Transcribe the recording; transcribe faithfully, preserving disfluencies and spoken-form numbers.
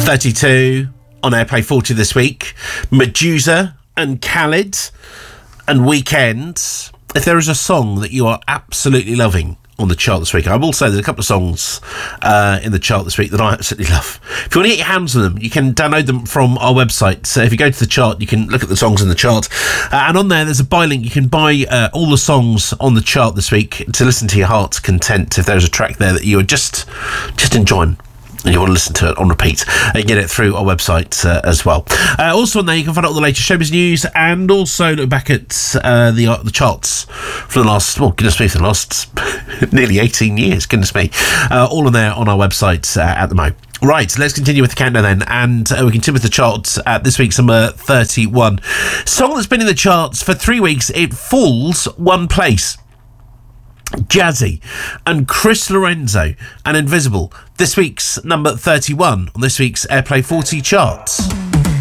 thirty-two on Airplay forty this week. Medusa and Khalid and Weekend. If there is a song that you are absolutely loving on the chart this week, I will say there's a couple of songs uh, in the chart this week that I absolutely love. If you want to get your hands on them, you can download them from our website. So if you go to the chart, you can look at the songs in the chart. Uh, and on there, there's a buy link. You can buy uh, all the songs on the chart this week to listen to your heart's content. If there's a track there that you are just, just enjoying and you want to listen to it on repeat, and get it through our website uh, as well. Uh, also on there, you can find out all the latest showbiz news and also look back at uh, the uh, the charts for the last, well, goodness me, for the last nearly eighteen years, goodness me. Uh, all on there on our website uh, at the moment. Right, let's continue with the countdown then, and uh, we continue with the charts at this week's number thirty-one. Song that's been in the charts for three weeks, it falls one place. Jazzy and Chris Lorenzo and Invisible, this week's number thirty-one on this week's Airplay forty charts.